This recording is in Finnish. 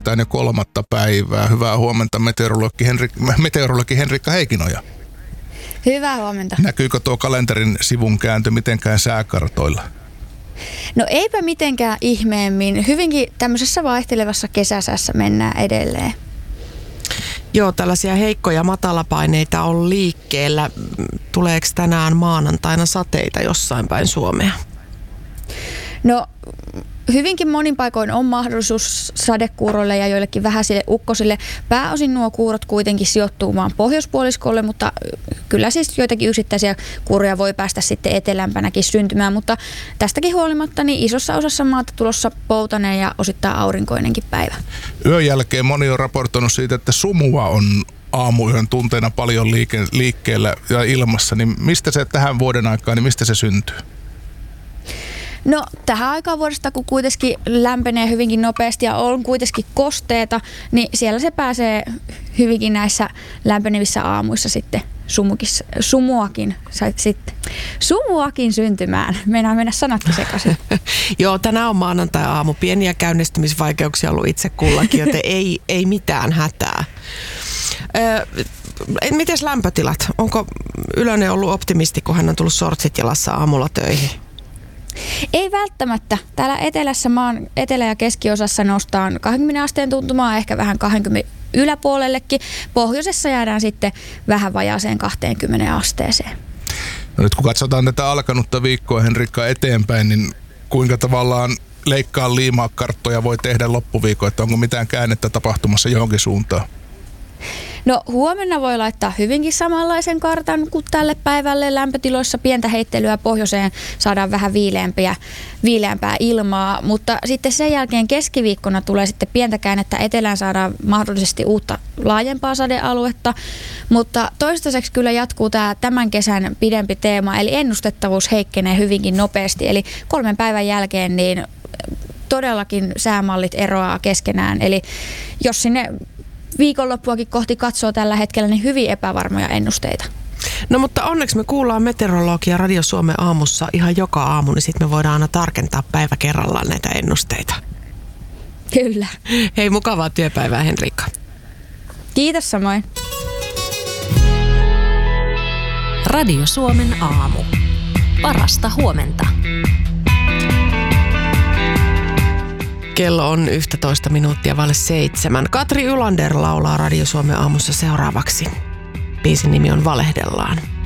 Tän jo 3. päivää. Hyvää huomenta meteorologi Henrikka Heikinoja. Hyvää huomenta. Näkyykö tuo kalenterin sivun kääntö mitenkään sääkartoilla? No eipä mitenkään ihmeemmin. Hyvinkin tämmöisessä vaihtelevassa kesäsäässä mennään edelleen. Joo, tällaisia heikkoja matalapaineita on liikkeellä. Tuleeko tänään maanantaina sateita jossain päin Suomea? No hyvinkin monin paikoin on mahdollisuus sadekuuroille ja joillekin vähäisille ukkosille. Pääosin nuo kuurot kuitenkin sijoittuu maan pohjoispuoliskolle, mutta kyllä siis joitakin yksittäisiä kuuroja voi päästä sitten etelämpänäkin syntymään. Mutta tästäkin huolimatta niin isossa osassa maata tulossa poutaneen ja osittain aurinkoinenkin päivä. Yön jälkeen moni on raportoinut siitä, että sumua on aamuyön tunteina paljon liikkeellä ja ilmassa. Niin mistä se tähän vuoden aikaan, niin mistä se syntyy? No tähän aikaan vuodesta, kun kuitenkin lämpenee hyvinkin nopeasti ja on kuitenkin kosteeta, niin siellä se pääsee hyvinkin näissä lämpenevissä aamuissa sitten sumuakin syntymään. Meinaa mennä sanatkin sekaisin. Joo, tänään on maanantai-aamu. Pieniä käynnistymisvaikeuksia ollut itse kullakin, joten ei mitään hätää. Mites lämpötilat? Onko Ylönen ollut optimisti, kun hän on tullut sortsit jalassa aamulla töihin? Ei välttämättä. Täällä etelässä maan etelä- ja keskiosassa noustaan 20 asteen tuntumaa, ehkä vähän 20 yläpuolellekin. Pohjoisessa jäädään sitten vähän vajaaseen 20 asteeseen. No nyt kun katsotaan tätä alkanutta viikkoa, Henrikka, eteenpäin, niin kuinka tavallaan leikkaa liimaa karttoja voi tehdä loppuviikon, että onko mitään käännettä tapahtumassa johonkin suuntaan? No huomenna voi laittaa hyvinkin samanlaisen kartan kuin tälle päivälle. Lämpötiloissa pientä heittelyä pohjoiseen, saadaan vähän viileämpää ilmaa, mutta sitten sen jälkeen keskiviikkona tulee sitten pientä käännettä etelään, saadaan mahdollisesti uutta laajempaa sadealuetta, mutta toistaiseksi kyllä jatkuu tämän kesän pidempi teema, eli ennustettavuus heikkenee hyvinkin nopeasti, eli 3 päivän jälkeen niin todellakin säämallit eroaa keskenään, eli jos sinne viikonloppuakin kohti katsoo tällä hetkellä, niin hyvin epävarmoja ennusteita. No mutta onneksi me kuullaan meteorologia Radio Suomen aamussa ihan joka aamu, niin sitten me voidaan aina tarkentaa päivä kerrallaan näitä ennusteita. Kyllä. Hei, mukavaa työpäivää, Henrikka. Kiitos samoin. Radio Suomen aamu. Parasta huomenta. Kello on 11 minuuttia vaille 7. Katri Ylander laulaa Radio Suomen aamussa seuraavaksi. Biisin nimi on Valehdellaan.